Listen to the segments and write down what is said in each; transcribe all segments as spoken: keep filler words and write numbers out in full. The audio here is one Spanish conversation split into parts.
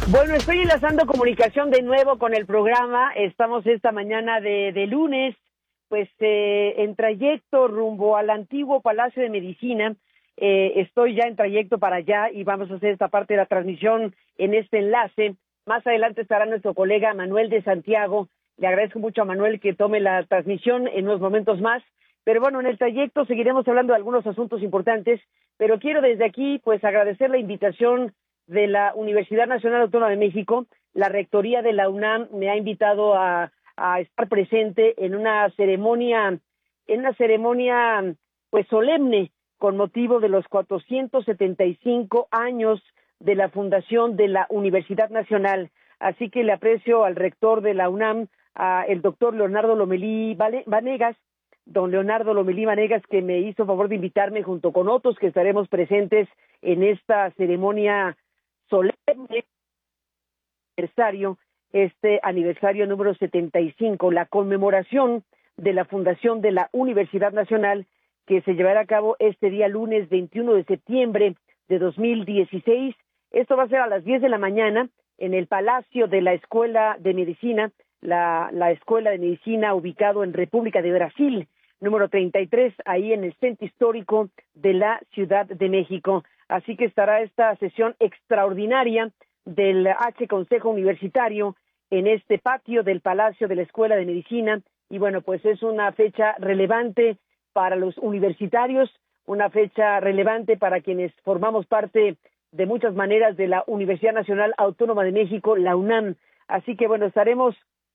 Bueno, estoy enlazando comunicación de nuevo con el programa. Estamos esta mañana de, de lunes, pues eh, en trayecto rumbo al antiguo Palacio de Medicina. Eh, estoy ya en trayecto para allá y vamos a hacer esta parte de la transmisión en este enlace. Más adelante estará nuestro colega Manuel de Santiago. Le agradezco mucho a Manuel que tome la transmisión en unos momentos más. Pero bueno, en el trayecto seguiremos hablando de algunos asuntos importantes, pero quiero desde aquí pues agradecer la invitación de la Universidad Nacional Autónoma de México. La rectoría de la UNAM me ha invitado a, a estar presente en una ceremonia, en una ceremonia pues solemne con motivo de los cuatrocientos setenta y cinco años de la fundación de la Universidad Nacional. Así que le aprecio al rector de la UNAM, a el doctor Leonardo Lomelí Vanegas, don Leonardo Lomelí Vanegas, que me hizo favor de invitarme junto con otros que estaremos presentes en esta ceremonia solemne aniversario, este aniversario número setenta y cinco, la conmemoración de la fundación de la Universidad Nacional, que se llevará a cabo este día lunes veintiuno de septiembre de dos mil dieciséis. Esto va a ser a las diez de la mañana en el Palacio de la Escuela de Medicina, la, la Escuela de Medicina ubicado en República de Brasil, número treinta y tres, ahí en el Centro Histórico de la Ciudad de México. Así que estará esta sesión extraordinaria del H Consejo Universitario en este patio del Palacio de la Escuela de Medicina. Y bueno, pues es una fecha relevante para los universitarios, una fecha relevante para quienes formamos parte de muchas maneras de la Universidad Nacional Autónoma de México, la UNAM. Así que bueno, estaremos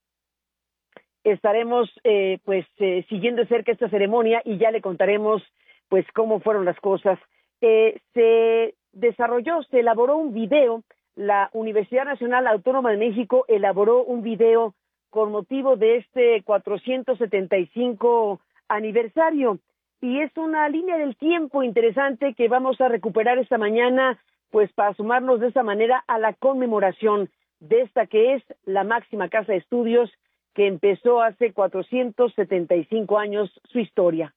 estaremos eh, pues eh, siguiendo de cerca esta ceremonia y ya le contaremos pues cómo fueron las cosas. Eh, se desarrolló, se elaboró un video, la Universidad Nacional Autónoma de México elaboró un video con motivo de este cuatrocientos setenta y cinco aniversario, y es una línea del tiempo interesante que vamos a recuperar esta mañana, pues para sumarnos de esta manera a la conmemoración de esta que es la máxima casa de estudios que empezó hace cuatrocientos setenta y cinco años su historia.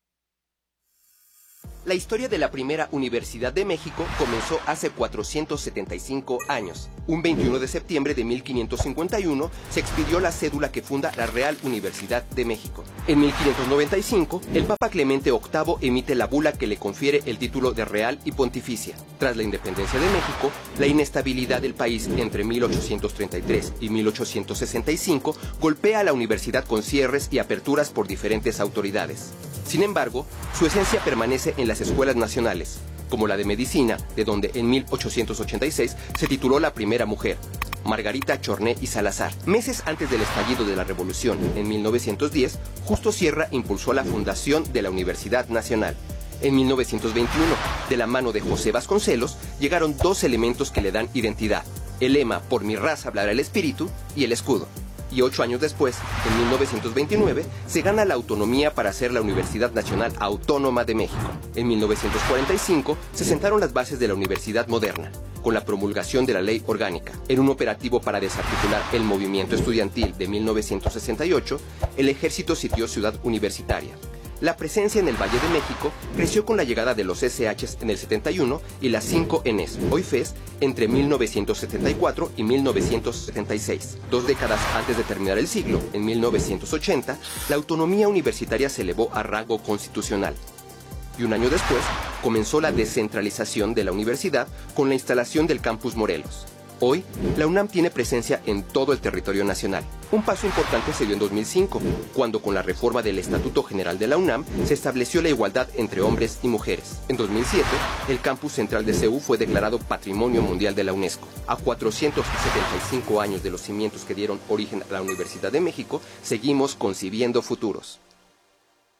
La historia de la primera Universidad de México comenzó hace cuatrocientos setenta y cinco años. Un veintiuno de septiembre de mil quinientos cincuenta y uno se expidió la cédula que funda la Real Universidad de México. En mil quinientos noventa y cinco, el Papa Clemente octavo emite la bula que le confiere el título de Real y Pontificia. Tras la independencia de México, la inestabilidad del país entre mil ochocientos treinta y tres y mil ochocientos sesenta y cinco golpea a la universidad con cierres y aperturas por diferentes autoridades. Sin embargo, su esencia permanece en las escuelas nacionales, como la de Medicina, de donde en mil ochocientos ochenta y seis se tituló la primera mujer, Margarita Chorné y Salazar. Meses antes del estallido de la Revolución, en mil novecientos diez, Justo Sierra impulsó la fundación de la Universidad Nacional. En mil novecientos veintiuno, de la mano de José Vasconcelos, llegaron dos elementos que le dan identidad: el lema "Por mi raza hablará el espíritu" y el escudo. Y ocho años después, en mil novecientos veintinueve, se gana la autonomía para ser la Universidad Nacional Autónoma de México. En mil novecientos cuarenta y cinco se sentaron las bases de la Universidad Moderna, con la promulgación de la Ley Orgánica. En un operativo para desarticular el movimiento estudiantil de mil novecientos sesenta y ocho, el ejército sitió Ciudad Universitaria. La presencia en el Valle de México creció con la llegada de los S Hs en el setenta y uno y las cinco Ns, hoy F E S, entre mil novecientos setenta y cuatro y mil novecientos setenta y seis. Dos décadas antes de terminar el siglo, en mil novecientos ochenta, la autonomía universitaria se elevó a rango constitucional. Y un año después, comenzó la descentralización de la universidad con la instalación del Campus Morelos. Hoy, la UNAM tiene presencia en todo el territorio nacional. Un paso importante se dio en dos mil cinco, cuando con la reforma del Estatuto General de la UNAM se estableció la igualdad entre hombres y mujeres. En dos mil siete, el campus central de C E U fue declarado Patrimonio Mundial de la UNESCO. A cuatrocientos setenta y cinco años de los cimientos que dieron origen a la Universidad de México, seguimos concibiendo futuros.